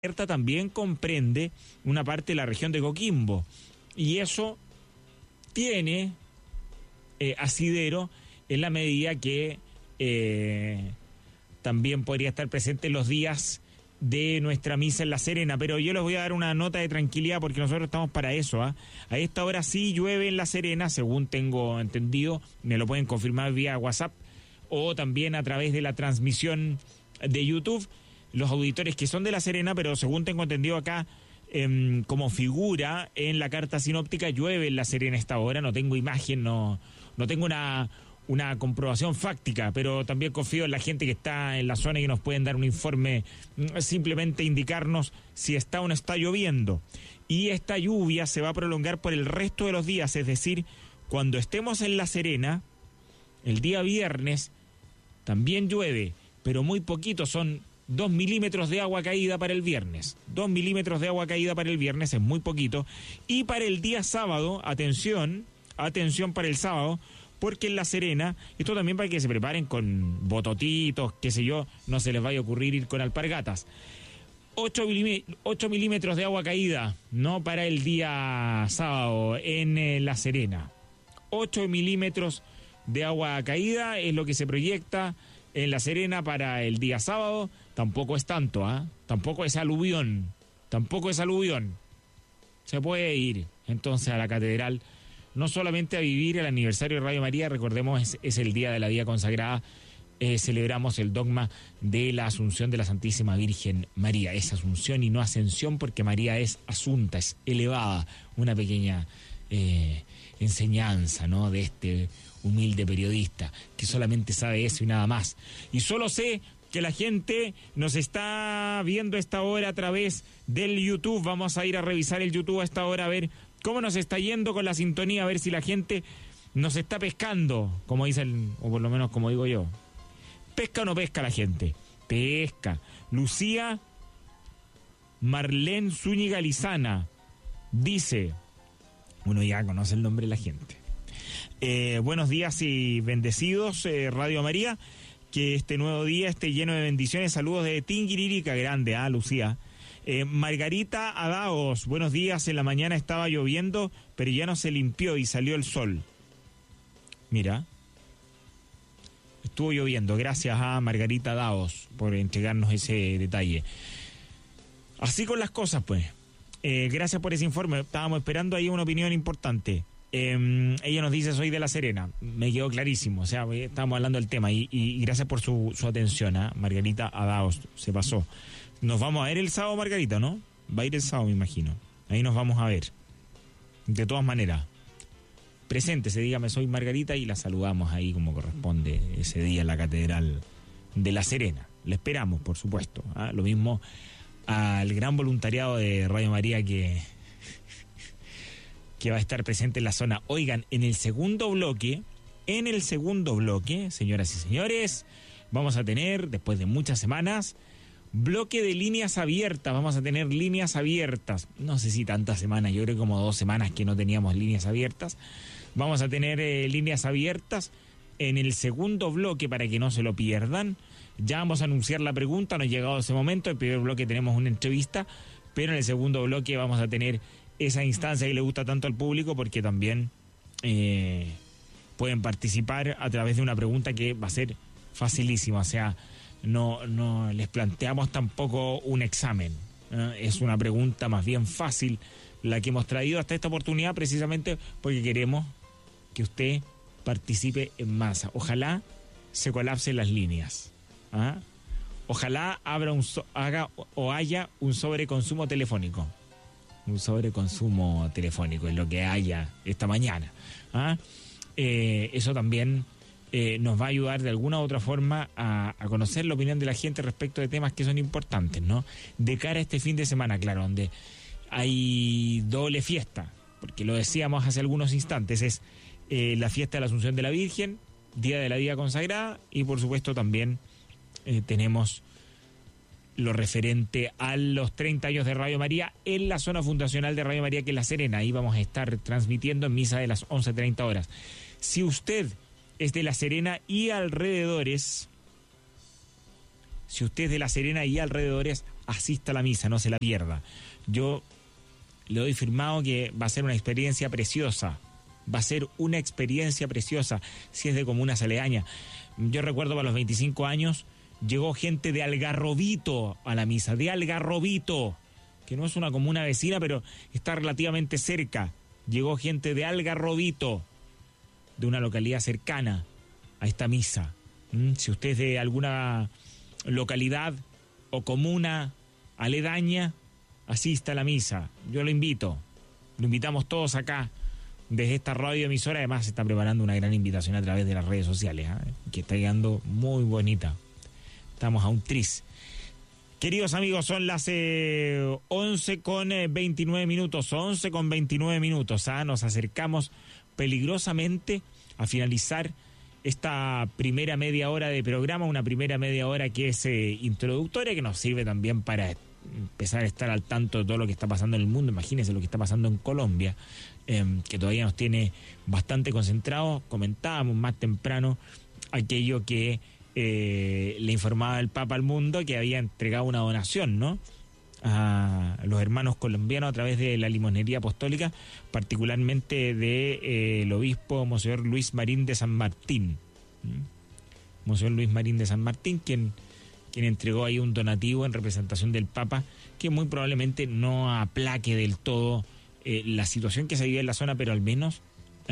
Alerta también comprende una parte de la región de Coquimbo y eso tiene asidero en la medida que también podría estar presente en los días de nuestra misa en La Serena, pero yo les voy a dar una nota de tranquilidad porque nosotros estamos para eso. A esta hora sí llueve en La Serena, según tengo entendido, me lo pueden confirmar vía WhatsApp o también a través de la transmisión de YouTube. Los auditores que son de La Serena, pero según tengo entendido acá, como figura en la carta sinóptica, llueve en La Serena a esta hora. No tengo imagen, no tengo una comprobación fáctica, pero también confío en la gente que está en la zona y que nos pueden dar un informe, simplemente indicarnos si está o no está lloviendo. Y esta lluvia se va a prolongar por el resto de los días, es decir, cuando estemos en La Serena, el día viernes, también llueve, pero muy poquito, son 2 milímetros de agua caída para el viernes. 2 milímetros de agua caída para el viernes es muy poquito. Y para el día sábado, atención para el sábado, porque en La Serena, esto también para que se preparen con bototitos, qué sé yo, no se les vaya a ocurrir ir con alpargatas. 8 milímetros de agua caída, no para el día sábado en La Serena. 8 milímetros de agua caída es lo que se proyecta en La Serena para el día sábado. Tampoco es tanto, tampoco es aluvión. Se puede ir entonces a la catedral, no solamente a vivir el aniversario de Radio María, recordemos es el día de la Día Consagrada, celebramos el dogma de la Asunción de la Santísima Virgen María. Es Asunción y no Ascensión porque María es asunta, es elevada. Una pequeña enseñanza, ¿no?, de este humilde periodista que solamente sabe eso y nada más. Y solo sé que la gente nos está viendo a esta hora a través del YouTube. Vamos a ir a revisar el YouTube a esta hora a ver cómo nos está yendo con la sintonía, a ver si la gente nos está pescando, como dicen, o por lo menos como digo yo. ¿Pesca o no pesca la gente? Pesca. Lucía Marlene Zúñiga Lizana dice, uno ya conoce el nombre de la gente. Buenos días y bendecidos, Radio María. Que este nuevo día esté lleno de bendiciones. Saludos de Tinguiririca Grande, Lucía. Margarita Adaos, buenos días. En la mañana estaba lloviendo, pero ya no se limpió y salió el sol. Mira, estuvo lloviendo. Gracias a Margarita Adaos por entregarnos ese detalle. Así con las cosas, pues. Gracias por ese informe. Estábamos esperando ahí una opinión importante. Ella nos dice, soy de La Serena. Me quedó clarísimo, o sea, estábamos hablando del tema y gracias por su atención, Margarita Adaos, se pasó. Nos vamos a ver el sábado, Margarita, ¿no? Va a ir el sábado, me imagino. Ahí nos vamos a ver. De todas maneras, preséntese, dígame, soy Margarita, y la saludamos ahí como corresponde ese día en la Catedral de La Serena. Le esperamos, por supuesto. Lo mismo al gran voluntariado de Radio María que va a estar presente en la zona. Oigan, en el segundo bloque, señoras y señores, vamos a tener, después de muchas semanas, bloque de líneas abiertas. Vamos a tener líneas abiertas. No sé si tantas semanas, yo creo como 2 semanas que no teníamos líneas abiertas. Vamos a tener líneas abiertas en el segundo bloque para que no se lo pierdan. Ya vamos a anunciar la pregunta, no ha llegado ese momento. El primer bloque tenemos una entrevista, pero en el segundo bloque vamos a tener esa instancia que le gusta tanto al público, porque también pueden participar a través de una pregunta que va a ser facilísima. O sea, no les planteamos tampoco un examen, es una pregunta más bien fácil la que hemos traído hasta esta oportunidad, precisamente porque queremos que usted participe en masa. Ojalá se colapsen las líneas, ojalá haya un sobreconsumo telefónico. Un sobreconsumo telefónico es lo que haya esta mañana. Eso también nos va a ayudar de alguna u otra forma a conocer la opinión de la gente respecto de temas que son importantes, ¿no? De cara a este fin de semana, claro, donde hay doble fiesta, porque lo decíamos hace algunos instantes, es la fiesta de la Asunción de la Virgen, Día de la Día Consagrada, y por supuesto también tenemos lo referente a los 30 años de Radio María en la zona fundacional de Radio María, que es La Serena. Ahí vamos a estar transmitiendo en misa de las 11:30 horas. Si usted es de La Serena y alrededores, asista a la misa, no se la pierda. Yo le doy firmado que va a ser una experiencia preciosa. Va a ser una experiencia preciosa si es de comunas aledañas. Yo recuerdo para los 25 años llegó gente de Algarrobito a la misa, de Algarrobito, que no es una comuna vecina, pero está relativamente cerca. Llegó gente de Algarrobito, de una localidad cercana a esta misa. Si usted es de alguna localidad o comuna aledaña, asista a la misa. Yo lo invito. Lo invitamos todos acá desde esta radio emisora. Además se está preparando una gran invitación a través de las redes sociales, que está llegando muy bonita. Estamos a un tris. Queridos amigos, son las 11:29 minutos. 11:29 minutos. Nos acercamos peligrosamente a finalizar esta primera media hora de programa, una primera media hora que es introductoria, que nos sirve también para empezar a estar al tanto de todo lo que está pasando en el mundo. Imagínense lo que está pasando en Colombia, que todavía nos tiene bastante concentrados. Comentábamos más temprano aquello que le informaba el Papa al mundo, que había entregado una donación, ¿no?, a los hermanos colombianos a través de la Limonería Apostólica, particularmente de el obispo Monseñor Luis Marín de San Martín. Monseñor Luis Marín de San Martín, quien entregó ahí un donativo en representación del Papa, que muy probablemente no aplaque del todo la situación que se vive en la zona, pero al menos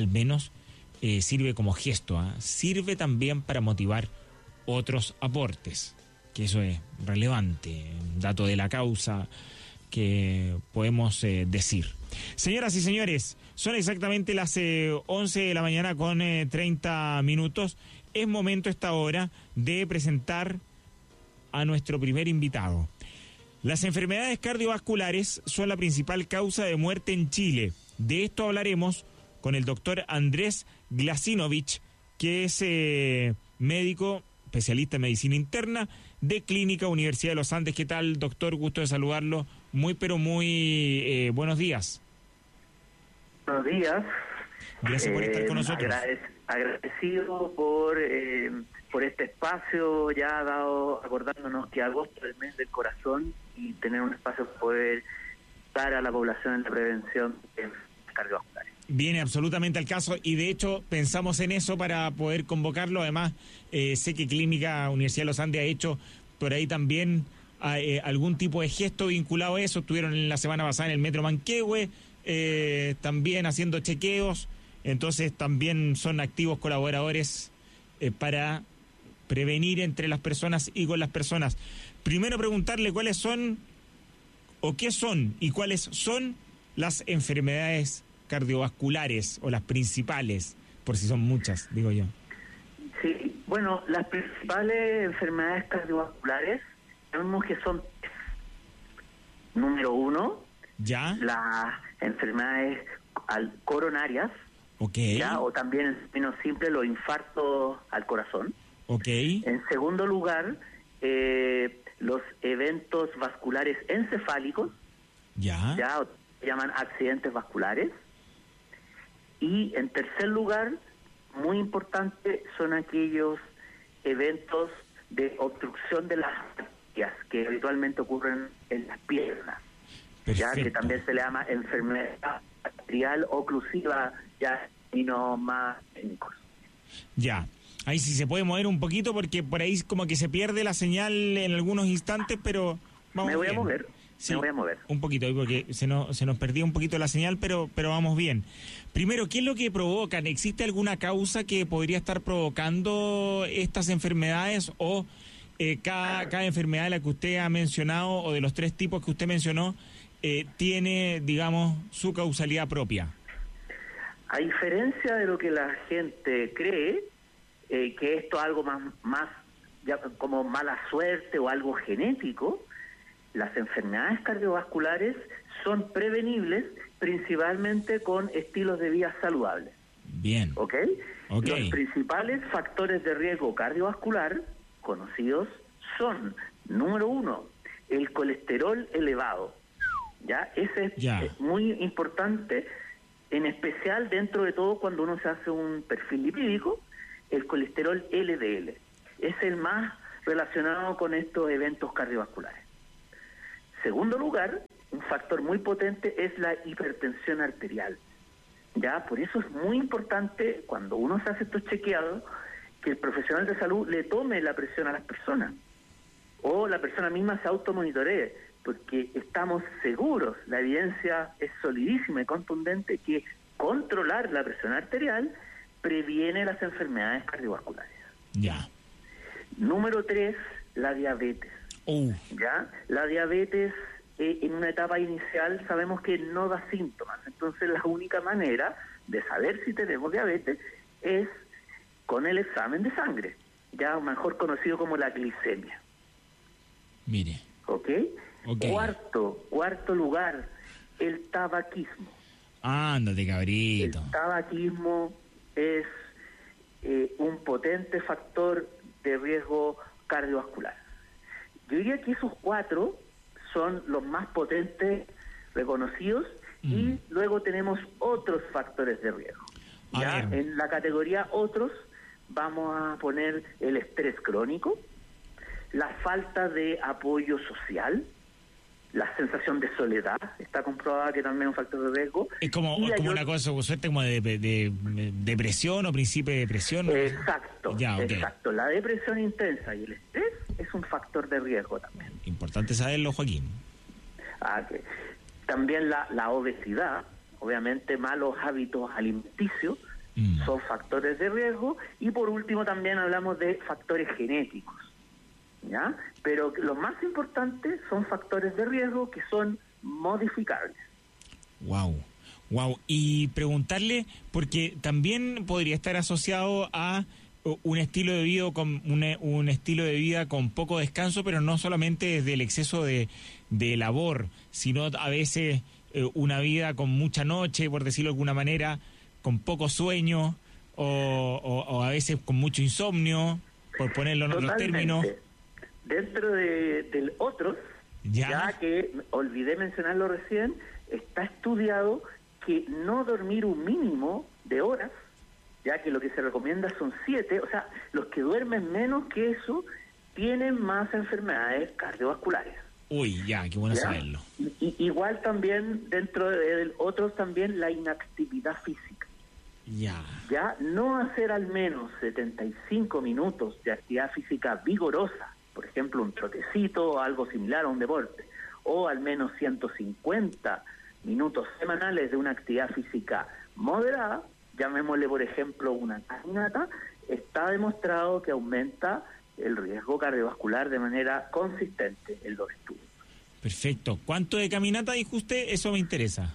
sirve como gesto, sirve también para motivar otros aportes, que eso es relevante, un dato de la causa que podemos decir. Señoras y señores, son exactamente las 11 de la mañana con 30 minutos. Es momento esta hora de presentar a nuestro primer invitado. Las enfermedades cardiovasculares son la principal causa de muerte en Chile. De esto hablaremos con el doctor Andrés Glasinovich, que es médico especialista en medicina interna de Clínica Universidad de los Andes. ¿Qué tal, doctor? Gusto de saludarlo. Muy buenos días. Buenos días. Gracias por estar con nosotros. Agradecido por este espacio ya dado, acordándonos que agosto es el mes del corazón y tener un espacio para poder dar a la población en la prevención de cardiovasculares. Viene absolutamente al caso y de hecho pensamos en eso para poder convocarlo. Además, sé que Clínica Universidad de los Andes ha hecho por ahí también algún tipo de gesto vinculado a eso. Estuvieron en la semana pasada en el Metro Manquehue, también haciendo chequeos. Entonces también son activos colaboradores para prevenir entre las personas y con las personas. Primero preguntarle cuáles son o qué son y cuáles son las enfermedades cardiovasculares o las principales, por si son muchas, digo yo. Sí, bueno, las principales enfermedades cardiovasculares sabemos que son número 1, ¿ya? Las enfermedades coronarias, okay, ¿ya? O también en términos simples los infartos al corazón. Okay. En segundo lugar, los eventos vasculares encefálicos, ya o se llaman accidentes vasculares. Y en tercer lugar, muy importante, son aquellos eventos de obstrucción de las arterias que habitualmente ocurren en las piernas. Perfecto. Ya que también se le llama enfermedad arterial oclusiva, ya y no más técnicos. Ya, ahí sí se puede mover un poquito porque por ahí como que se pierde la señal en algunos instantes, pero vamos. Me voy bien. a mover. Sí, me voy a mover un poquito, porque se nos perdía un poquito la señal, pero vamos bien. Primero, ¿qué es lo que provocan? ¿Existe alguna causa que podría estar provocando estas enfermedades o cada enfermedad de la que usted ha mencionado o de los 3 tipos que usted mencionó tiene, digamos, su causalidad propia? A diferencia de lo que la gente cree, que esto es algo más ya como mala suerte o algo genético, las enfermedades cardiovasculares son prevenibles principalmente con estilos de vida saludables. Bien. ¿Ok? Los principales factores de riesgo cardiovascular conocidos son, número 1, el colesterol elevado. ¿Ya? Ese es muy importante, en especial dentro de todo cuando uno se hace un perfil lipídico, el colesterol LDL. Es el más relacionado con estos eventos cardiovasculares. Segundo lugar, un factor muy potente es la hipertensión arterial. Ya, por eso es muy importante cuando uno se hace estos chequeados que el profesional de salud le tome la presión a las personas o la persona misma se automonitoree, porque estamos seguros, la evidencia es solidísima y contundente que controlar la presión arterial previene las enfermedades cardiovasculares. Ya. Número 3, la diabetes. ¿Ya? La diabetes en una etapa inicial sabemos que no da síntomas, entonces la única manera de saber si tenemos diabetes es con el examen de sangre, ya mejor conocido como la glicemia. Mire. ¿Ok? Cuarto lugar, el tabaquismo. Ándate, cabrito. El tabaquismo es un potente factor de riesgo cardiovascular. Yo diría que esos 4 son los más potentes reconocidos y luego tenemos otros factores de riesgo. ¿Ya? En la categoría otros vamos a poner el estrés crónico, la falta de apoyo social, la sensación de soledad, está comprobada que también es un factor de riesgo. Es como una cosa, suerte como de depresión o principio de depresión, ¿no? Exacto, exacto. La depresión intensa y el estrés es un factor de riesgo también. Importante saberlo, Joaquín. Okay. También la obesidad, obviamente malos hábitos alimenticios, son factores de riesgo. Y por último también hablamos de factores genéticos, ¿ya? Pero los más importantes son factores de riesgo que son modificables. Wow. Y preguntarle, porque también podría estar asociado a un estilo de vida con un estilo de vida con poco descanso, pero no solamente desde el exceso de labor, sino a veces una vida con mucha noche, por decirlo de alguna manera, con poco sueño o a veces con mucho insomnio, por ponerlo en otros términos. Dentro del otros, ya que olvidé mencionarlo recién, está estudiado que no dormir un mínimo de horas, ya que lo que se recomienda son 7, o sea, los que duermen menos que eso tienen más enfermedades cardiovasculares. Uy, qué bueno saberlo. Y igual también dentro del otros también la inactividad física. Ya no hacer al menos 75 minutos de actividad física vigorosa, por ejemplo un trotecito o algo similar a un deporte, o al menos 150 minutos semanales de una actividad física moderada, llamémosle por ejemplo una caminata, está demostrado que aumenta el riesgo cardiovascular de manera consistente en los estudios. Perfecto. ¿Cuánto de caminata dijo usted? Eso me interesa.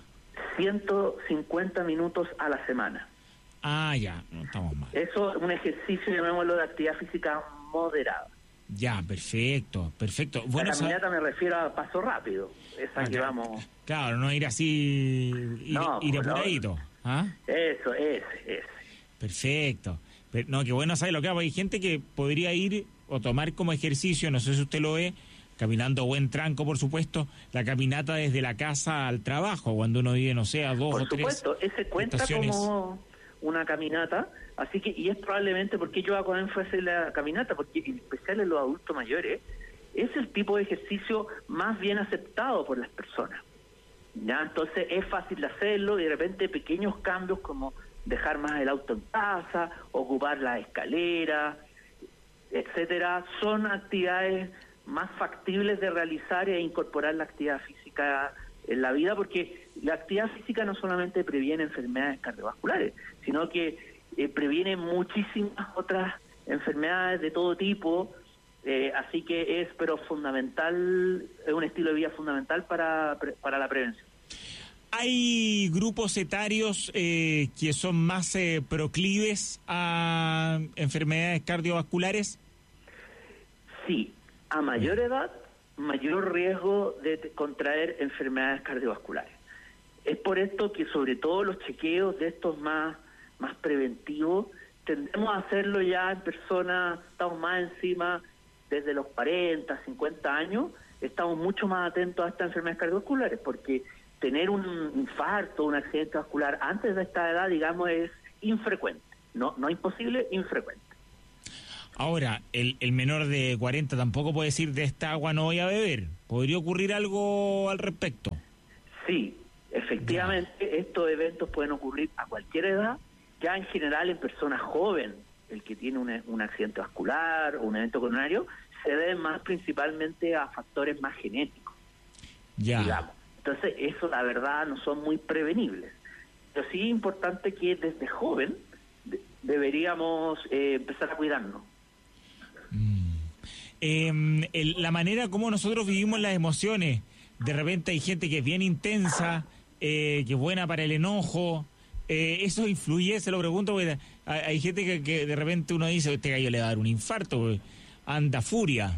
150 minutos a la semana. Ya, no estamos mal. Eso es un ejercicio, llamémoslo, de actividad física moderada. Ya, perfecto. Bueno, la caminata me refiero a paso rápido, esa que vamos... Claro, no ir así, ir apuradito. Eso, ese. Perfecto. No, qué bueno saber lo que hago. Hay gente que podría ir o tomar como ejercicio, no sé si usted lo ve, caminando buen tranco, por supuesto, la caminata desde la casa al trabajo, cuando uno vive, no sé, a 2 o 3 Por supuesto, ese cuenta estaciones como una caminata, así que, y es probablemente porque yo hago énfasis en la caminata, porque en especial en los adultos mayores, es el tipo de ejercicio más bien aceptado por las personas. ¿Ya? Entonces es fácil de hacerlo y de repente pequeños cambios como dejar más el auto en casa, ocupar la escalera, etcétera, son actividades más factibles de realizar e incorporar la actividad física en la vida, porque la actividad física no solamente previene enfermedades cardiovasculares, sino que previene muchísimas otras enfermedades de todo tipo, así que es fundamental, es un estilo de vida fundamental para la prevención. ¿Hay grupos etarios que son más proclives a enfermedades cardiovasculares? Sí, a mayor edad, mayor riesgo de contraer enfermedades cardiovasculares. Es por esto que sobre todo los chequeos de estos más preventivos, tendemos a hacerlo ya en personas, estamos más encima desde los 40, 50 años, estamos mucho más atentos a estas enfermedades cardiovasculares, porque tener un infarto, un accidente vascular antes de esta edad, digamos, es infrecuente. No imposible, infrecuente. Ahora, el menor de 40 tampoco puede decir de esta agua no voy a beber. ¿Podría ocurrir algo al respecto? Sí, efectivamente, estos eventos pueden ocurrir a cualquier edad, ya en general en personas jóvenes, el que tiene un accidente vascular o un evento coronario, se debe más principalmente a factores más genéticos, digamos. Entonces, eso la verdad no son muy prevenibles. Pero sí es importante que desde joven deberíamos empezar a cuidarnos. La manera como nosotros vivimos las emociones, de repente hay gente que es bien intensa, que es buena para el enojo, eso influye, se lo pregunto, porque hay gente que de repente uno dice, este gallo le va a dar un infarto, porque anda furia.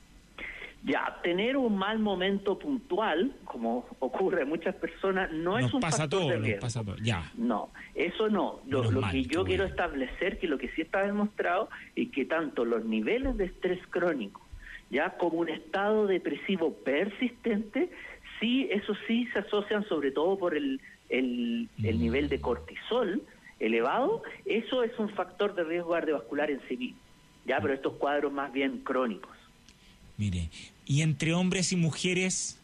Ya, tener un mal momento puntual, como ocurre a muchas personas, no es un factor de riesgo. Nos pasa todo, ya. No, eso no. Lo que yo quiero establecer, que lo que sí está demostrado, es que tanto los niveles de estrés crónico, ya como un estado depresivo persistente, sí, eso sí se asocian sobre todo por el nivel de cortisol elevado. Eso es un factor de riesgo cardiovascular en sí mismo, ya, pero estos cuadros más bien crónicos. Mire, ¿y entre hombres y mujeres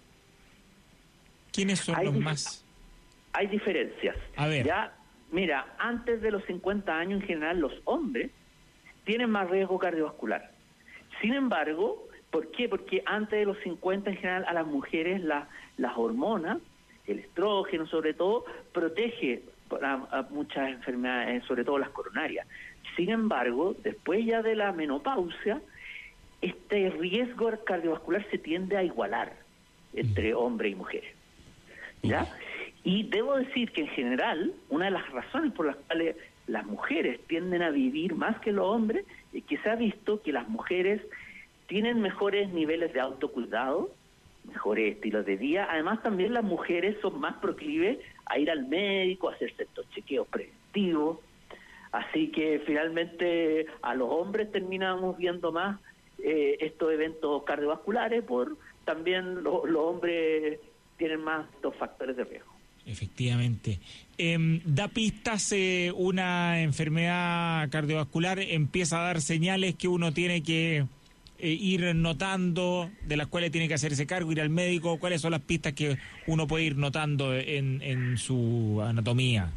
quiénes son los más? Hay diferencias. A ver. Ya, mira, antes de los 50 años en general los hombres tienen más riesgo cardiovascular. Sin embargo, ¿por qué? Porque antes de los 50 en general a las mujeres las hormonas, el estrógeno sobre todo, protege a muchas enfermedades, sobre todo las coronarias. Sin embargo, después ya de la menopausia, este riesgo cardiovascular se tiende a igualar entre hombres y mujeres, ¿ya? Y debo decir que en general, una de las razones por las cuales las mujeres tienden a vivir más que los hombres es que se ha visto que las mujeres tienen mejores niveles de autocuidado, mejores estilos de vida. Además, también las mujeres son más proclives a ir al médico, a hacerse estos chequeos preventivos. Así que finalmente a los hombres terminamos viendo más estos eventos cardiovasculares, por también los hombres tienen más estos factores de riesgo. Efectivamente. Da pistas, una enfermedad cardiovascular empieza a dar señales que uno tiene que ir notando, de las cuales tiene que hacerse cargo, ir al médico. ¿Cuáles son las pistas que uno puede ir notando en su anatomía?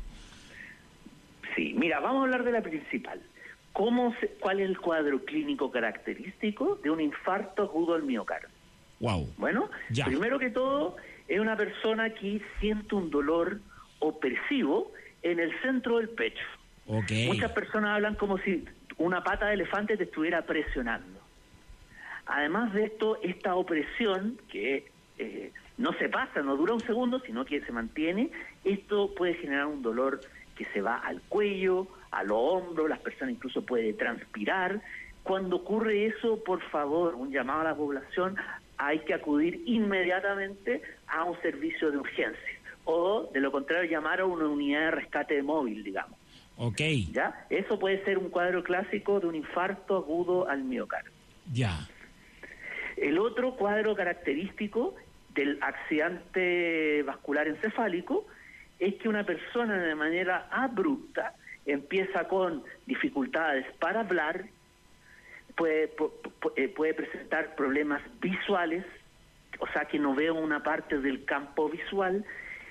Sí, mira, vamos a hablar de la principal. ¿Cuál es el cuadro clínico característico de un infarto agudo al miocardio? Wow. Bueno, ya. Primero que todo, es una persona que siente un dolor opresivo en el centro del pecho. Okay. Muchas personas hablan como si una pata de elefante te estuviera presionando. Además de esto, esta opresión, que no se pasa, no dura un segundo, sino que se mantiene, esto puede generar un dolor que se va al cuello, a los hombros, las personas incluso pueden transpirar. Cuando ocurre eso, por favor, un llamado a la población, hay que acudir inmediatamente a un servicio de urgencia, o de lo contrario llamar a una unidad de rescate móvil, digamos. Okay. ¿Ya? Eso puede ser un cuadro clásico de un infarto agudo al miocardio. Ya. El otro cuadro característico del accidente vascular encefálico es que una persona de manera abrupta empieza con dificultades para hablar, puede presentar problemas visuales, o sea que no veo una parte del campo visual,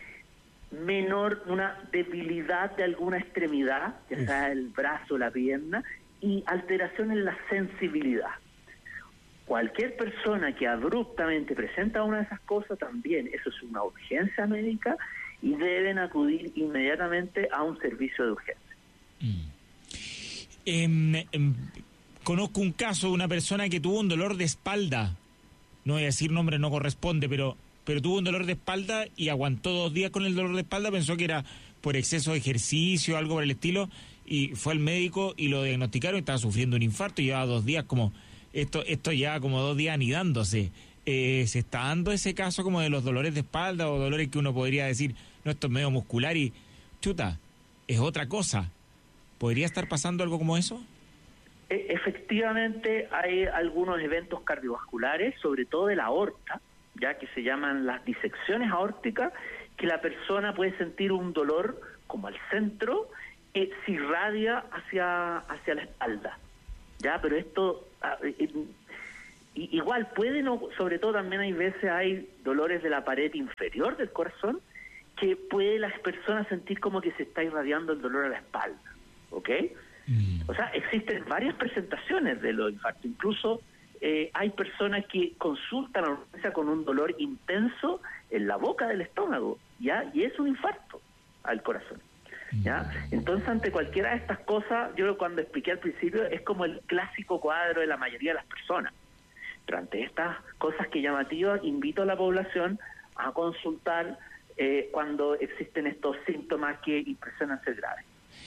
una debilidad de alguna extremidad, ya sea el brazo, la pierna, y alteración en la sensibilidad. Cualquier persona que abruptamente presenta una de esas cosas, también eso es una urgencia médica y deben acudir inmediatamente a un servicio de urgencia. Conozco un caso de una persona que tuvo un dolor de espalda, no voy a decir nombre, no corresponde, pero tuvo un dolor de espalda y aguantó 2 días con el dolor de espalda, pensó que era por exceso de ejercicio, algo por el estilo, y fue al médico y lo diagnosticaron, estaba sufriendo un infarto y llevaba 2 días como, esto ya como 2 días anidándose. ¿Se está dando ese caso como de los dolores de espalda o dolores que uno podría decir, no, esto es medio muscular y chuta, es otra cosa? ¿Podría estar pasando algo como eso? Efectivamente, hay algunos eventos cardiovasculares, sobre todo de la aorta, ya que se llaman las disecciones aórticas, que la persona puede sentir un dolor como al centro, se irradia hacia la espalda. ya, pero esto igual pueden, sobre todo también hay veces hay dolores de la pared inferior del corazón que puede las personas sentir como que se está irradiando el dolor a la espalda, ¿ok? O sea, existen varias presentaciones de los infartos, incluso hay personas que consultan a la urgencia con un dolor intenso en la boca del estómago, ¿ya? Y es un infarto al corazón, ¿ya? Entonces, ante cualquiera de estas cosas, yo cuando expliqué al principio, es como el clásico cuadro de la mayoría de las personas. Pero ante estas cosas que llamativas, invito a la población a consultar cuando existen estos síntomas que impresionan ser graves.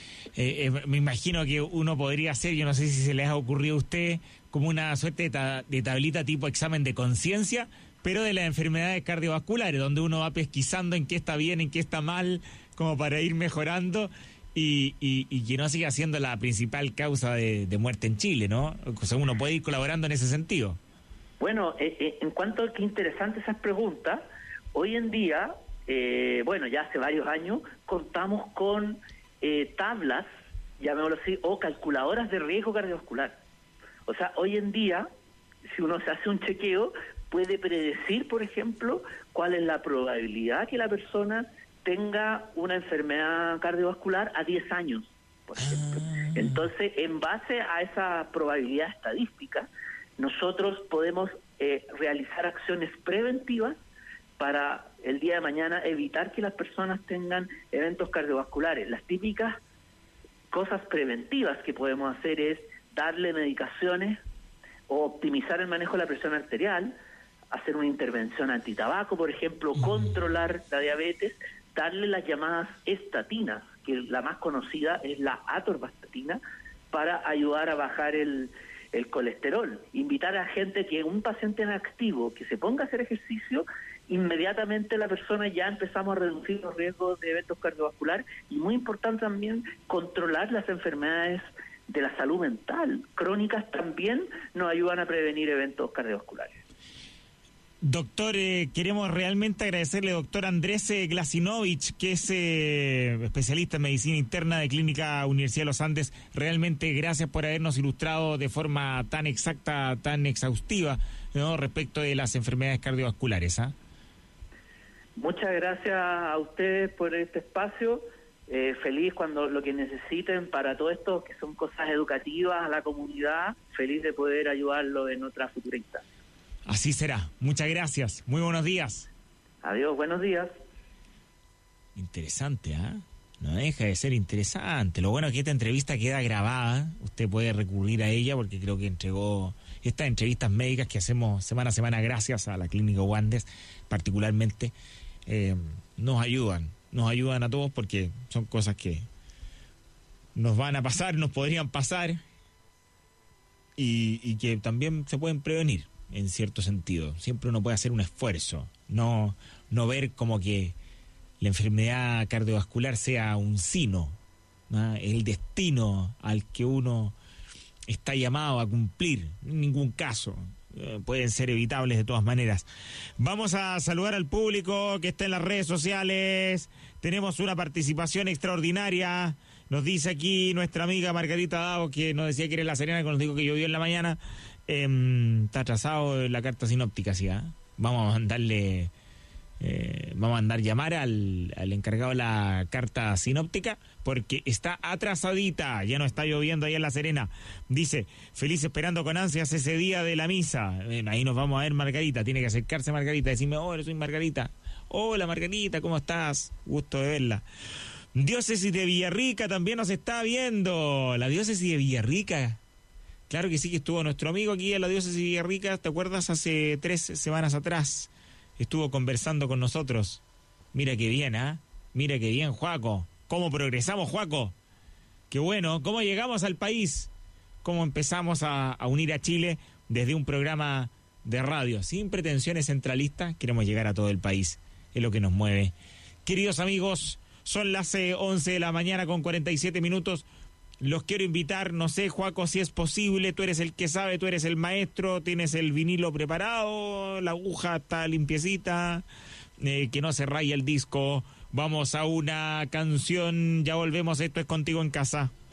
Me imagino que uno podría hacer, yo no sé si se les ha ocurrido a usted, como una suerte de tablita tipo examen de conciencia, pero de las enfermedades cardiovasculares, donde uno va pesquisando en qué está bien, en qué está mal, como para ir mejorando y que no siga siendo la principal causa de muerte en Chile, ¿no? O sea, uno puede ir colaborando en ese sentido. Bueno, en cuanto a qué interesante esas preguntas, hoy en día, ya hace varios años, contamos con tablas, llamémoslo así, o calculadoras de riesgo cardiovascular. O sea, hoy en día, si uno se hace un chequeo, puede predecir, por ejemplo, cuál es la probabilidad que la persona tenga una enfermedad cardiovascular a 10 años, por ejemplo. Entonces, en base a esa probabilidad estadística, nosotros podemos realizar acciones preventivas para el día de mañana evitar que las personas tengan eventos cardiovasculares. Las típicas cosas preventivas que podemos hacer es darle medicaciones o optimizar el manejo de la presión arterial, hacer una intervención antitabaco, por ejemplo, controlar la diabetes, darle las llamadas estatinas, que la más conocida es la atorvastatina, para ayudar a bajar el colesterol. Invitar a gente que un paciente en activo que se ponga a hacer ejercicio, inmediatamente la persona ya empezamos a reducir los riesgos de eventos cardiovasculares, y muy importante también controlar las enfermedades de la salud mental crónicas también nos ayudan a prevenir eventos cardiovasculares. Doctor, queremos realmente agradecerle, doctor Andrés Glasinovich, que es especialista en medicina interna de Clínica Universidad de los Andes. Realmente gracias por habernos ilustrado de forma tan exacta, tan exhaustiva, ¿no?, respecto de las enfermedades cardiovasculares. Muchas gracias a ustedes por este espacio. Feliz cuando lo que necesiten para todo esto, que son cosas educativas a la comunidad, feliz de poder ayudarlo en otra futura instancia. Así será. Muchas gracias. Muy buenos días. Adiós, buenos días. Interesante, No deja de ser interesante. Lo bueno es que esta entrevista queda grabada. Usted puede recurrir a ella porque creo que entregó estas entrevistas médicas que hacemos semana a semana gracias a la Clínica Wandes, particularmente. Nos ayudan a todos porque son cosas que nos van a pasar, nos podrían pasar y que también se pueden prevenir en cierto sentido. Siempre uno puede hacer un esfuerzo, no ver como que la enfermedad cardiovascular sea un sino, ¿no?, el destino al que uno está llamado a cumplir. En ningún caso. Pueden ser evitables de todas maneras. Vamos a saludar al público que está en las redes sociales. Tenemos una participación extraordinaria. Nos dice aquí nuestra amiga Margarita Davo, que nos decía que era en La Serena, que nos dijo que llovió en la mañana. Está atrasado la carta sinóptica, ¿sí? Vamos a mandar llamar al encargado de la carta sinóptica porque está atrasadita, ya no está lloviendo ahí en La Serena. Dice, feliz esperando con ansias ese día de la misa. Ahí nos vamos a ver, Margarita, tiene que acercarse Margarita, decirme, hola, soy Margarita. Hola, Margarita, ¿cómo estás? Gusto de verla. Diócesis de Villarrica también nos está viendo. La diócesis de Villarrica. Claro que sí, que estuvo nuestro amigo aquí en la diócesis de Villarrica, ¿te acuerdas? Hace 3 semanas atrás. Estuvo conversando con nosotros. Mira qué bien, Mira qué bien, Joaco. ¿Cómo progresamos, Joaco? Qué bueno. ¿Cómo llegamos al país? ¿Cómo empezamos a unir a Chile desde un programa de radio? Sin pretensiones centralistas, queremos llegar a todo el país. Es lo que nos mueve. Queridos amigos, son las 11 de la mañana con 47 minutos. Los quiero invitar, no sé, Joaco, si es posible, tú eres el que sabe, tú eres el maestro, tienes el vinilo preparado, la aguja está limpiecita, que no se raya el disco. Vamos a una canción, ya volvemos, esto es Contigo en Casa.